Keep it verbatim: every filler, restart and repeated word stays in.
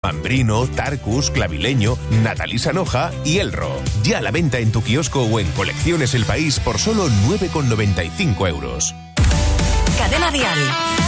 Ambrino, Tarcus, Clavileño, Natalí Sanoja y Elro. Ya a la venta en tu kiosco o en Colecciones El País por solo nueve con noventa y cinco euros. Cadena Dial.